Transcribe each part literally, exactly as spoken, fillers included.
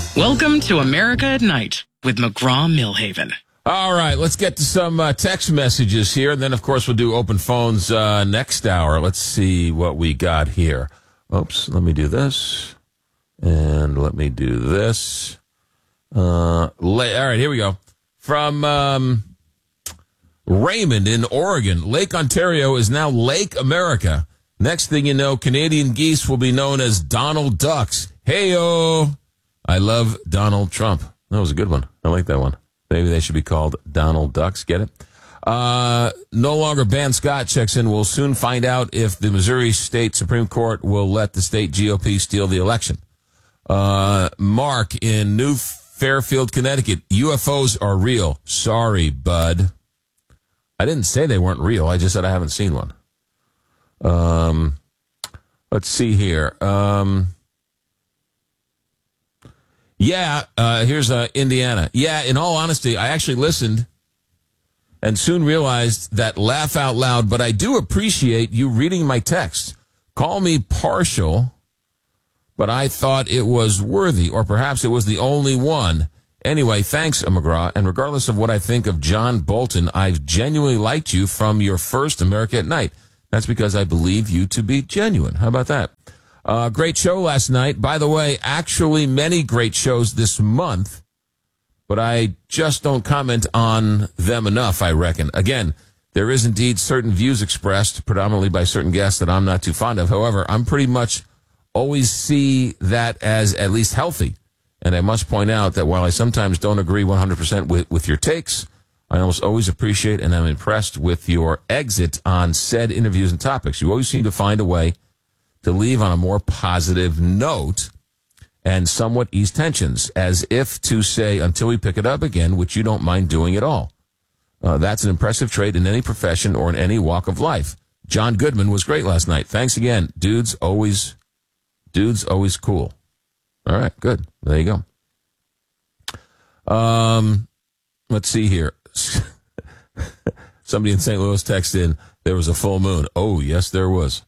Welcome to America at Night with McGraw-Millhaven. All right, let's get to some uh, text messages here, and then, of course, we'll do open phones uh, next hour. Let's see what we got here. Oops, let me do this, and let me do this. Uh, la- all right, here we go. From um, Raymond in Oregon, Lake Ontario is now Lake America. Next thing you know, Canadian geese will be known as Donald Ducks. Hey-o! I love Donald Trump. That was a good one. I like that one. Maybe they should be called Donald Ducks. Get it? Uh, no longer ban Scott checks in. We'll soon find out if the Missouri State Supreme Court will let the state G O P steal the election. Uh, Mark in New Fairfield, Connecticut. U F Os are real. Sorry, bud. I didn't say they weren't real. I just said I haven't seen one. Um, let's see here. Um, Yeah, uh, here's uh, Indiana. Yeah, in all honesty, I actually listened and soon realized that laugh out loud, but I do appreciate you reading my text. Call me partial, but I thought it was worthy, or perhaps it was the only one. Anyway, thanks, McGraw, and regardless of what I think of John Bolton, I've genuinely liked you from your first America at Night. That's because I believe you to be genuine. How about that? Uh, great show last night. By the way, actually many great shows this month, but I just don't comment on them enough, I reckon. Again, there is indeed certain views expressed, predominantly by certain guests, that I'm not too fond of. However, I'm pretty much always see that as at least healthy. And I must point out that while I sometimes don't agree one hundred percent with, with your takes, I almost always appreciate and I'm impressed with your exit on said interviews and topics. You always seem to find a way to leave on a more positive note and somewhat ease tensions, as if to say, until we pick it up again, which you don't mind doing at all. Uh, that's an impressive trait in any profession or in any walk of life. John Goodman was great last night. Thanks again. Dude's always, dude's always cool. All right, good. There you go. Um, let's see here. Somebody in Saint Louis texted in, there was a full moon. Oh, yes, there was.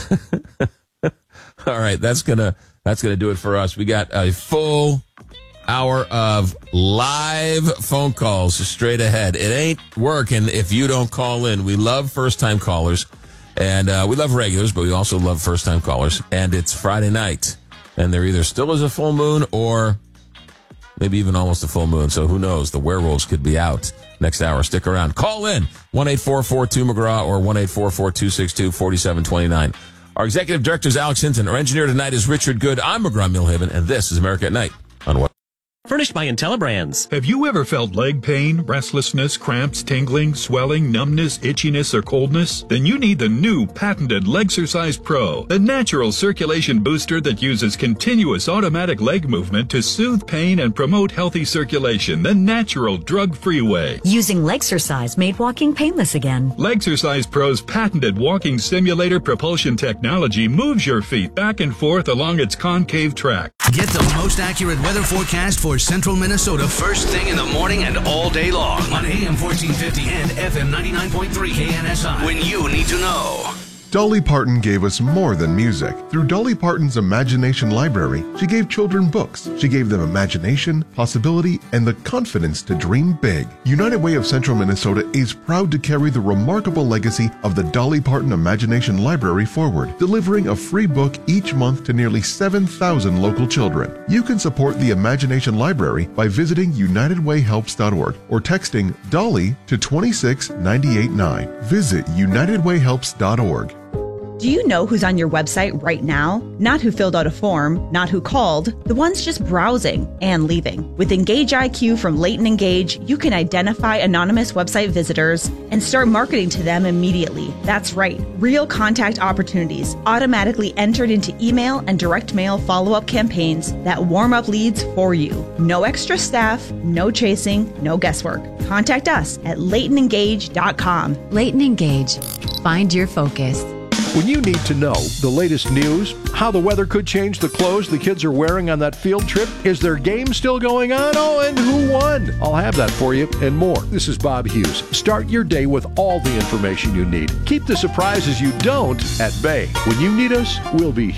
All right, that's gonna that's gonna do it for us. We got a full hour of live phone calls straight ahead. It ain't working if you don't call in. We love first time callers, and uh, we love regulars, but we also love first time callers. And it's Friday night, and there either still is a full moon or maybe even almost a full moon. So who knows? The werewolves could be out next hour. Stick around. Call in one eight four four two McGraw or one eight four four two six two four seven two nine. Our executive director is Alex Hinton. Our engineer tonight is Richard Good. I'm McGraw-Millhaven, and this is America at Night on what? Furnished by IntelliBrands. Have you ever felt leg pain, restlessness, cramps, tingling, swelling, numbness, itchiness, or coldness? Then you need the new patented Legsercise Pro, the natural circulation booster that uses continuous automatic leg movement to soothe pain and promote healthy circulation the natural drug-free way. Using Legsercise made walking painless again. Legsercise Pro's patented walking simulator propulsion technology moves your feet back and forth along its concave track. Get the most accurate weather forecast for central Minnesota first thing in the morning and all day long on A M fourteen fifty and F M ninety-nine point three K N S I when you need to know. Dolly Parton gave us more than music. Through Dolly Parton's Imagination Library, she gave children books. She gave them imagination, possibility, and the confidence to dream big. United Way of Central Minnesota is proud to carry the remarkable legacy of the Dolly Parton Imagination Library forward, delivering a free book each month to nearly seven thousand local children. You can support the Imagination Library by visiting united way helps dot org or texting Dolly to two six nine eight nine. Visit united way helps dot org. Do you know who's on your website right now? Not who filled out a form, not who called, the ones just browsing and leaving. With Engage I Q from Leighton Engage, you can identify anonymous website visitors and start marketing to them immediately. That's right, real contact opportunities automatically entered into email and direct mail follow-up campaigns that warm up leads for you. No extra staff, no chasing, no guesswork. Contact us at leighton engage dot com. Leighton Engage. Find your focus. When you need to know the latest news, how the weather could change the clothes the kids are wearing on that field trip, is their game still going on? Oh, and who won? I'll have that for you and more. This is Bob Hughes. Start your day with all the information you need. Keep the surprises you don't at bay. When you need us, we'll be here.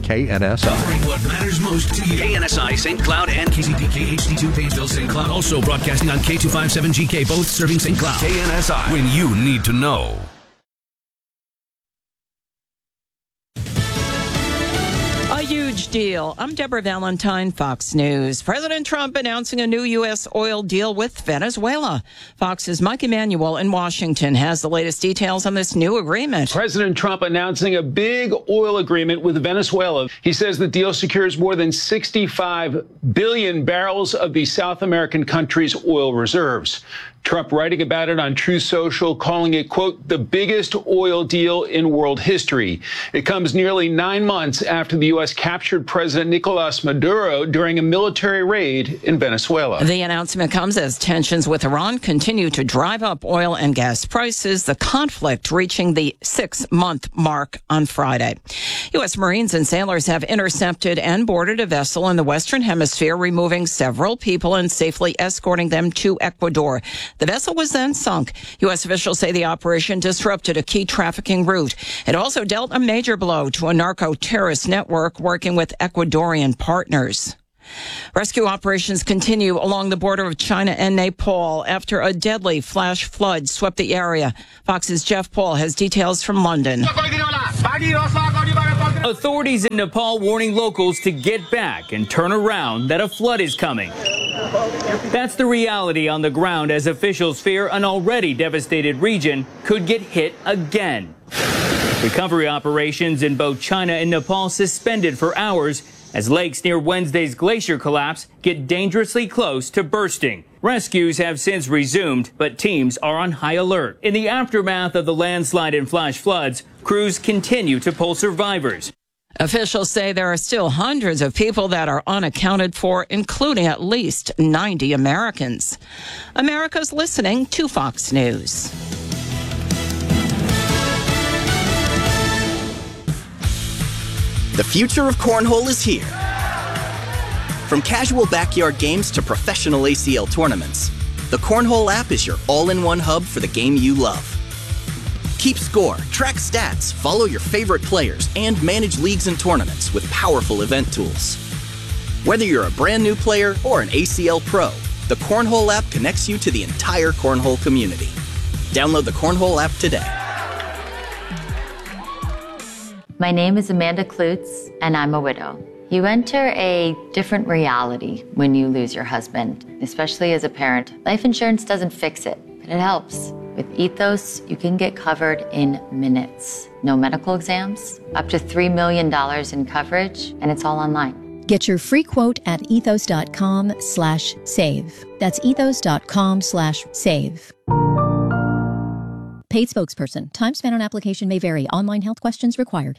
K N S I. Covering what matters most to you. K N S I, Saint Cloud, and K C P K H D two, Painesville, Saint Cloud. Also broadcasting on K two fifty-seven G K, both serving Saint Cloud. K N S I, when you need to know. A huge deal. I'm Deborah Valentine, Fox News. President Trump announcing a new U S oil deal with Venezuela. Fox's Mike Emanuel in Washington has the latest details on this new agreement. President Trump announcing a big oil agreement with Venezuela. He says the deal secures more than sixty-five billion barrels of the South American country's oil reserves. Trump writing about it on Truth Social, calling it, quote, the biggest oil deal in world history. It comes nearly nine months after the U S captured President Nicolas Maduro during a military raid in Venezuela. The announcement comes as tensions with Iran continue to drive up oil and gas prices, the conflict reaching the six-month mark on Friday. U S Marines and sailors have intercepted and boarded a vessel in the Western Hemisphere, removing several people and safely escorting them to Ecuador. The vessel was then sunk. U S officials say the operation disrupted a key trafficking route. It also dealt a major blow to a narco-terrorist network working with Ecuadorian partners. Rescue operations continue along the border of China and Nepal after a deadly flash flood swept the area. Fox's Jeff Paul has details from London. Authorities in Nepal warning locals to get back and turn around, that a flood is coming. That's the reality on the ground as officials fear an already devastated region could get hit again. Recovery operations in both China and Nepal suspended for hours as lakes near Wednesday's glacier collapse get dangerously close to bursting. Rescues have since resumed, but teams are on high alert. In the aftermath of the landslide and flash floods, crews continue to pull survivors. Officials say there are still hundreds of people that are unaccounted for, including at least ninety Americans. America's listening to Fox News. The future of cornhole is here. From casual backyard games to professional A C L tournaments, the Cornhole app is your all-in-one hub for the game you love. Keep score, track stats, follow your favorite players, and manage leagues and tournaments with powerful event tools. Whether you're a brand new player or an A C L pro, the Cornhole app connects you to the entire cornhole community. Download the Cornhole app today. My name is Amanda Klutz, and I'm a widow. You enter a different reality when you lose your husband, especially as a parent. Life insurance doesn't fix it, but it helps. With Ethos, you can get covered in minutes. No medical exams, up to three million dollars in coverage, and it's all online. Get your free quote at ethos.com slash save. That's ethos.com slash save. Paid spokesperson. Time spent on application may vary. Online health questions required.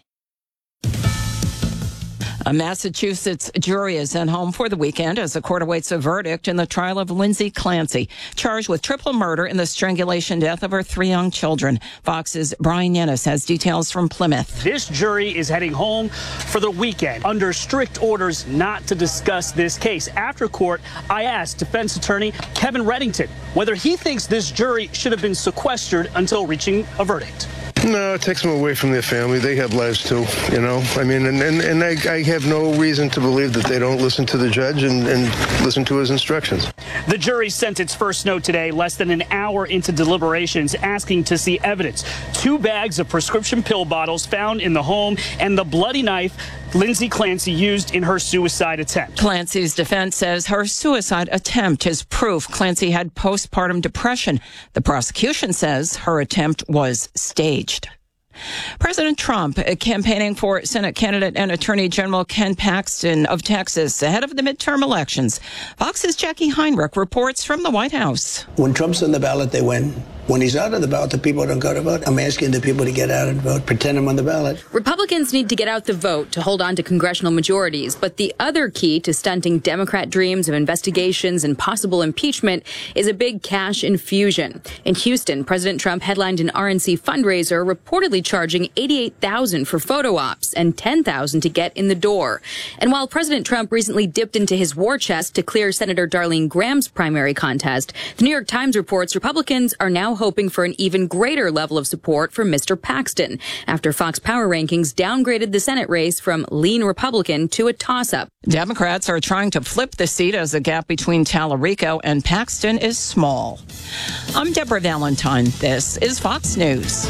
A Massachusetts jury is sent home for the weekend as the court awaits a verdict in the trial of Lindsay Clancy, charged with triple murder in the strangulation death of her three young children. Fox's Brian Yennis has details from Plymouth. This jury is heading home for the weekend under strict orders not to discuss this case. After court, I asked defense attorney Kevin Reddington whether he thinks this jury should have been sequestered until reaching a verdict. No, it takes them away from their family. They have lives too, you know. I mean, and, and, and I, I have no reason to believe that they don't listen to the judge and, and listen to his instructions. The jury sent its first note today, less than an hour into deliberations, asking to see evidence. Two bags of prescription pill bottles found in the home and the bloody knife Lindsay Clancy used in her suicide attempt. Clancy's defense says her suicide attempt is proof Clancy had postpartum depression. The prosecution says her attempt was staged. President Trump uh, campaigning for Senate candidate and Attorney General Ken Paxton of Texas ahead of the midterm elections. Fox's Jackie Heinrich reports from the White House. When Trump's on the ballot, they win. When he's out of the ballot, the people don't go to vote. I'm asking the people to get out and vote, pretend I'm on the ballot. Republicans need to get out the vote to hold on to congressional majorities. But the other key to stunting Democrat dreams of investigations and possible impeachment is a big cash infusion. In Houston, President Trump headlined an R N C fundraiser reportedly charging eighty-eight thousand dollars for photo ops and ten thousand dollars to get in the door. And while President Trump recently dipped into his war chest to clear Senator Darlene Graham's primary contest, the New York Times reports Republicans are now now hoping for an even greater level of support for Mister Paxton after Fox Power Rankings downgraded the Senate race from lean Republican to a toss-up. Democrats are trying to flip the seat as the gap between Tallarico and Paxton is small. I'm Deborah Valentine. This is Fox News.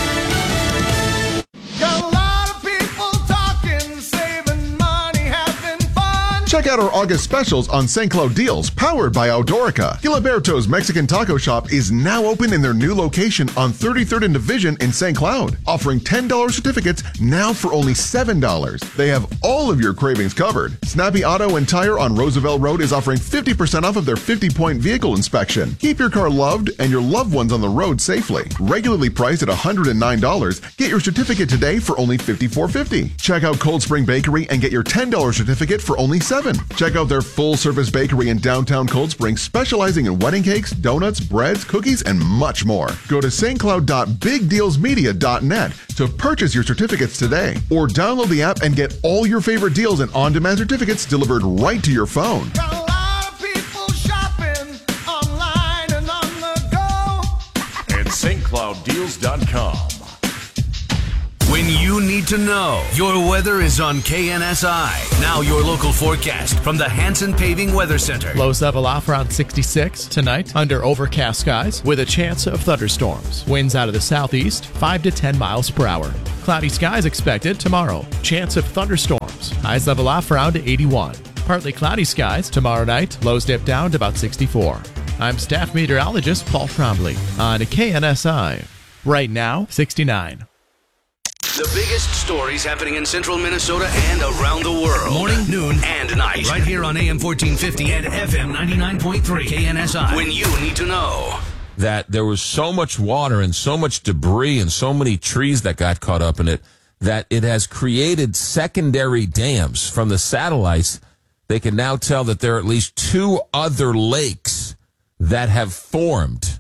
Check out our August specials on Saint Cloud deals, powered by Outdoorica. Giliberto's Mexican Taco Shop is now open in their new location on thirty-third and Division in Saint Cloud, offering ten dollars certificates now for only seven dollars. They have all of your cravings covered. Snappy Auto and Tire on Roosevelt Road is offering fifty percent off of their fifty-point vehicle inspection. Keep your car loved and your loved ones on the road safely. Regularly priced at one hundred nine dollars, get your certificate today for only fifty-four fifty. Check out Cold Spring Bakery and get your ten dollars certificate for only seven dollars. Check out their full-service bakery in downtown Cold Spring, specializing in wedding cakes, donuts, breads, cookies, and much more. Go to st cloud dot big deals media dot net to purchase your certificates today, or download the app and get all your favorite deals and on-demand certificates delivered right to your phone. Got a lot of people shopping online and on the go at st cloud deals dot com. When you need to know, your weather is on K N S I. Now your local forecast from the Hanson Paving Weather Center. Lows level off around sixty-six tonight under overcast skies with a chance of thunderstorms. Winds out of the southeast, five to ten miles per hour. Cloudy skies expected tomorrow. Chance of thunderstorms. Highs level off around eighty-one. Partly cloudy skies tomorrow night. Lows dip down to about sixty-four. I'm staff meteorologist Paul Trombley on K N S I. Right now, sixty-nine. The biggest stories happening in central Minnesota and around the world. Morning, noon, and night. Right here on A M fourteen fifty and F M ninety-nine point three K N S I. When you need to know. That there was so much water and so much debris and so many trees that got caught up in it that it has created secondary dams. From the satellites, they can now tell that there are at least two other lakes that have formed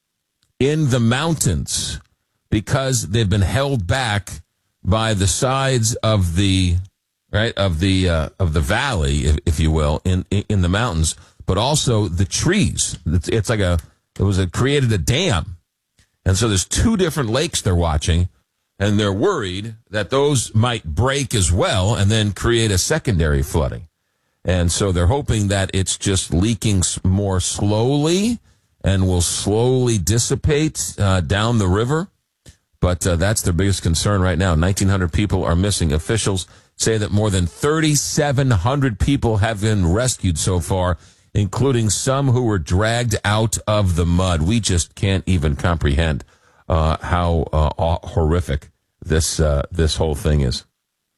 in the mountains because they've been held back by the sides of the right of the uh, of the valley, if, if you will, in, in in the mountains, but also the trees. It's, it's like a it was a created a dam, and so there's two different lakes they're watching, and they're worried that those might break as well, and then create a secondary flooding. And so they're hoping that it's just leaking more slowly and will slowly dissipate uh, down the river. But uh, that's their biggest concern right now. nineteen hundred people are missing. Officials say that more than thirty-seven hundred people have been rescued so far, including some who were dragged out of the mud. We just can't even comprehend uh, how uh, horrific this uh, this whole thing is.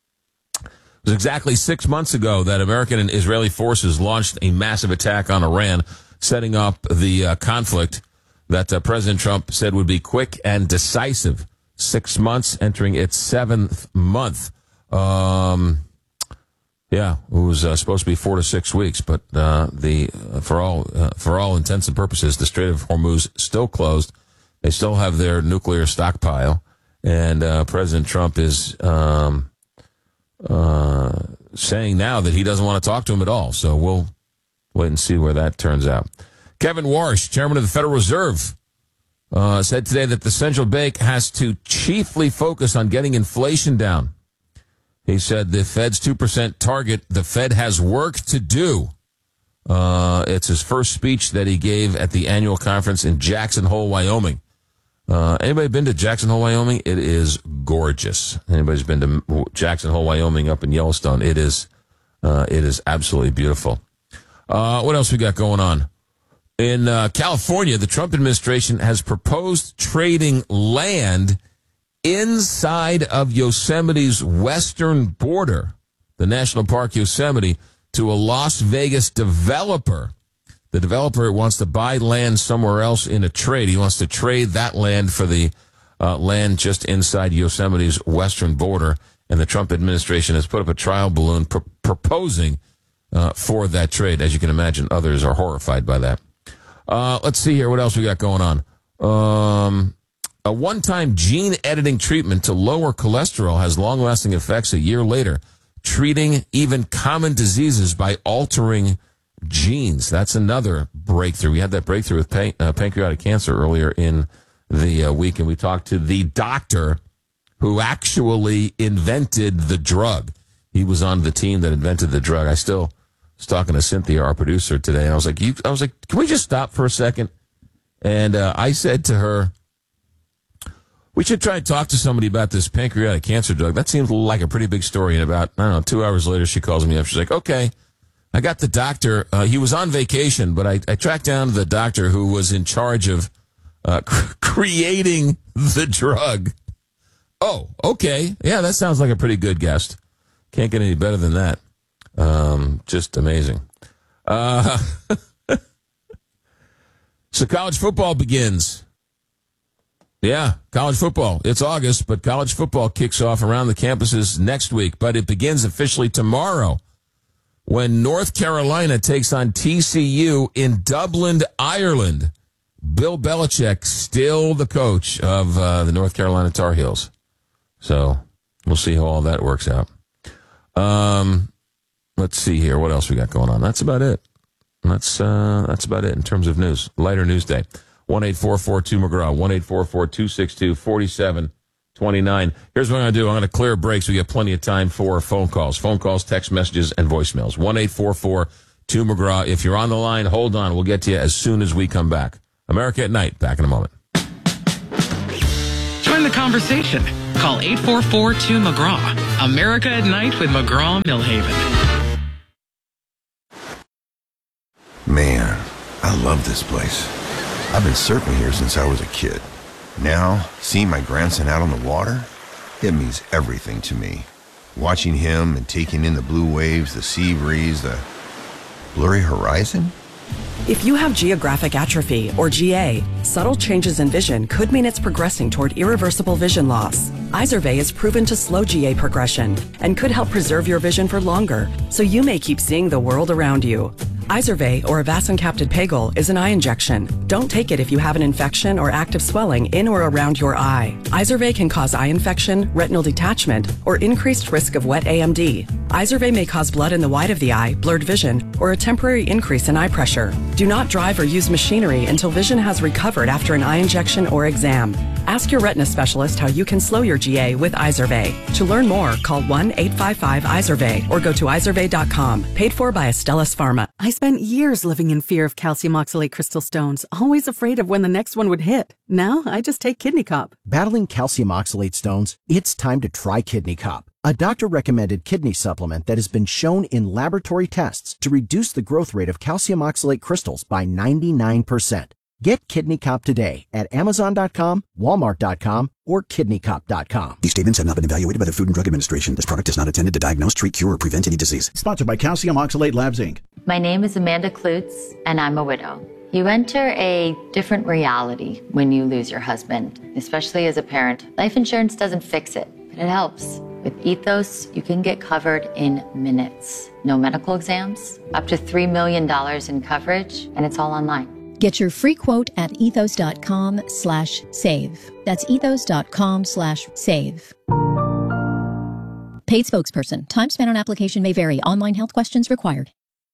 It was exactly six months ago that American and Israeli forces launched a massive attack on Iran, setting up the uh, conflict that uh, President Trump said would be quick and decisive. Six months, entering its seventh month. Um, yeah, it was uh, supposed to be four to six weeks, but uh, the uh, for all uh, for all intents and purposes, the Strait of Hormuz still closed. They still have their nuclear stockpile, and uh, President Trump is um, uh, saying now that he doesn't want to talk to him at all. So we'll wait and see where that turns out. Kevin Warsh, chairman of the Federal Reserve, uh, said today that the central bank has to chiefly focus on getting inflation down. He said the Fed's two percent target, the Fed has work to do. Uh, it's his first speech that he gave at the annual conference in Jackson Hole, Wyoming. Uh, anybody been to Jackson Hole, Wyoming? It is gorgeous. Anybody's been to Jackson Hole, Wyoming up in Yellowstone? It is, uh, it is absolutely beautiful. Uh, what else we got going on? In uh, California, the Trump administration has proposed trading land inside of Yosemite's western border, the National Park Yosemite, to a Las Vegas developer. The developer wants to buy land somewhere else in a trade. He wants to trade that land for the uh, land just inside Yosemite's western border. And the Trump administration has put up a trial balloon pr- proposing uh, for that trade. As you can imagine, others are horrified by that. Uh, let's see here. What else we got going on? Um, a one-time gene editing treatment to lower cholesterol has long-lasting effects a year later, treating even common diseases by altering genes. That's another breakthrough. We had that breakthrough with pan- uh, pancreatic cancer earlier in the uh, week, and we talked to the doctor who actually invented the drug. He was on the team that invented the drug. I still was talking to Cynthia, our producer, today, and I was like, you, I was like, can we just stop for a second? And uh, I said to her, we should try to talk to somebody about this pancreatic cancer drug. That seems like a pretty big story. And about, I don't know, two hours later, she calls me up. She's like, okay, I got the doctor. Uh, he was on vacation, but I, I tracked down the doctor who was in charge of uh, cr- creating the drug. Oh, okay. Yeah, that sounds like a pretty good guest. Can't get any better than that. Um, just amazing. Uh, so college football begins. Yeah, college football. It's August, but college football kicks off around the campuses next week. But it begins officially tomorrow when North Carolina takes on T C U in Dublin, Ireland. Bill Belichick still the coach of uh, the North Carolina Tar Heels. So we'll see how all that works out. Um, let's see here. What else we got going on? That's about it. That's, uh, that's about it in terms of news. Lighter news day. one eight four four two McGraw, one eight four four two six two four seven two nine. Here's what I'm going to do. I'm going to clear a break so we get plenty of time for phone calls. Phone calls, text messages, and voicemails. one eight four four two McGraw. If you're on the line, hold on. We'll get to you as soon as we come back. America at Night, back in a moment. Join the conversation. Call eight four four two McGraw. America at Night with McGraw Millhaven. Man, I love this place. I've been surfing here since I was a kid. Now, seeing my grandson out on the water, it means everything to me. Watching him and taking in the blue waves, the sea breeze, the blurry horizon. If you have geographic atrophy, or G A, subtle changes in vision could mean it's progressing toward irreversible vision loss. Izervay is proven to slow G A progression and could help preserve your vision for longer, so you may keep seeing the world around you. Izervay, or avacincaptad pegol, is an eye injection. Don't take it if you have an infection or active swelling in or around your eye. Izervay can cause eye infection, retinal detachment, or increased risk of wet A M D. Izervay may cause blood in the white of the eye, blurred vision, or a temporary increase in eye pressure. Do not drive or use machinery until vision has recovered after an eye injection or exam. Ask your retina specialist how you can slow your G A with Izervay. To learn more, call one eight five five Izervay or go to izervay dot com. Paid for by Astellas Pharma. I spent years living in fear of calcium oxalate crystal stones, always afraid of when the next one would hit. Now, I just take Kidney Cup. Battling calcium oxalate stones, it's time to try Kidney Cup, a doctor-recommended kidney supplement that has been shown in laboratory tests to reduce the growth rate of calcium oxalate crystals by ninety-nine percent. Get Kidney Cup today at amazon dot com, walmart dot com, or kidney cup dot com. These statements have not been evaluated by the Food and Drug Administration. This product is not intended to diagnose, treat, cure, or prevent any disease. Sponsored by Calcium Oxalate Labs, Incorporated. My name is Amanda Klutz, and I'm a widow. You enter a different reality when you lose your husband, especially as a parent. Life insurance doesn't fix it, but it helps. With Ethos, you can get covered in minutes. No medical exams, up to three million dollars in coverage, and it's all online. Get your free quote at ethos dot com slash save. That's ethos dot com slash save. Paid spokesperson. Time spent on application may vary. Online health questions required.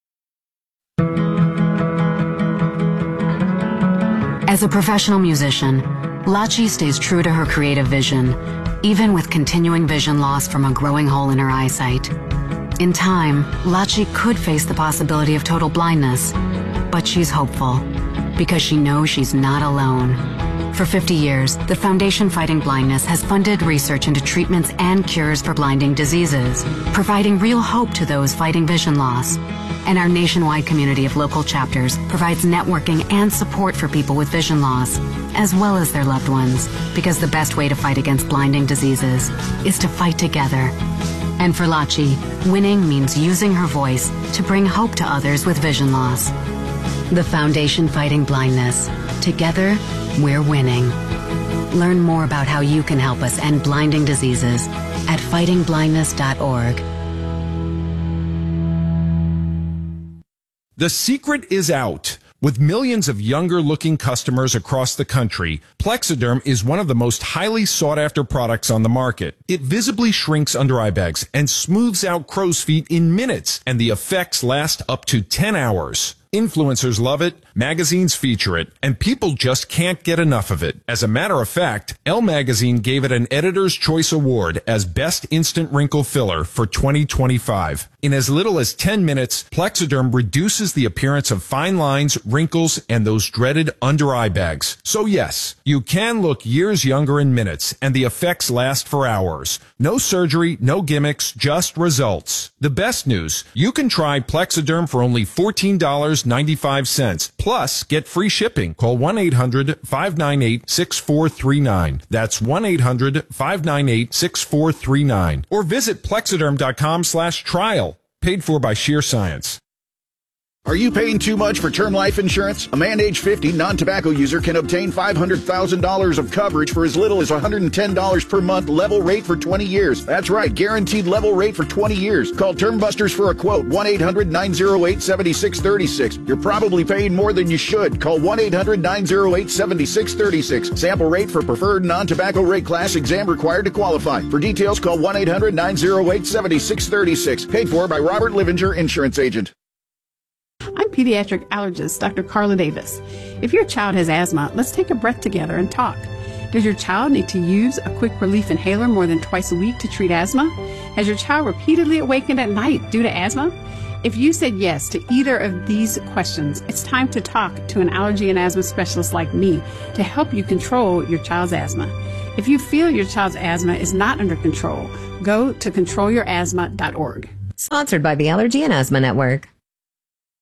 As a professional musician, Lachi stays true to her creative vision, even with continuing vision loss from a growing hole in her eyesight. In time, Lachi could face the possibility of total blindness, but she's hopeful because she knows she's not alone. For fifty years, the Foundation Fighting Blindness has funded research into treatments and cures for blinding diseases, providing real hope to those fighting vision loss. And our nationwide community of local chapters provides networking and support for people with vision loss, as well as their loved ones, because the best way to fight against blinding diseases is to fight together. And for Lachi, winning means using her voice to bring hope to others with vision loss. The Foundation Fighting Blindness. Together, we're winning. Learn more about how you can help us end blinding diseases at fighting blindness dot org. The secret is out. With millions of younger-looking customers across the country, Plexiderm is one of the most highly sought-after products on the market. It visibly shrinks under eye bags and smooths out crow's feet in minutes, and the effects last up to ten hours. Influencers love it, magazines feature it, and people just can't get enough of it. As a matter of fact, Elle Magazine gave it an Editor's Choice Award as Best Instant Wrinkle Filler for twenty twenty-five. In as little as ten minutes, Plexiderm reduces the appearance of fine lines, wrinkles, and those dreaded under-eye bags. So yes, you can look years younger in minutes, and the effects last for hours. No surgery, no gimmicks, just results. The best news, you can try Plexiderm for only fourteen dollars and ninety-five cents. Plus, get free shipping. Call one eight hundred, five nine eight, six four three nine. That's one eight hundred, five nine eight, six four three nine. Or visit plexiderm.com slash trial. Paid for by Sheer Science. Are you paying too much for term life insurance? A man age fifty, non-tobacco user can obtain five hundred thousand dollars of coverage for as little as one hundred ten dollars per month, level rate for twenty years. That's right, guaranteed level rate for twenty years. Call Term Busters for a quote, one eight hundred, nine oh eight, seven six three six. You're probably paying more than you should. Call one eight hundred, nine oh eight, seven six three six. Sample rate for preferred non-tobacco rate class, exam required to qualify. For details, call one eight hundred, nine oh eight, seven six three six. Paid for by Robert Livinger, Insurance Agent. I'm pediatric allergist Doctor Carla Davis. If your child has asthma, let's take a breath together and talk. Does your child need to use a quick relief inhaler more than twice a week to treat asthma? Has your child repeatedly awakened at night due to asthma? If you said yes to either of these questions, it's time to talk to an allergy and asthma specialist like me to help you control your child's asthma. If you feel your child's asthma is not under control, go to control your asthma dot org. Sponsored by the Allergy and Asthma Network.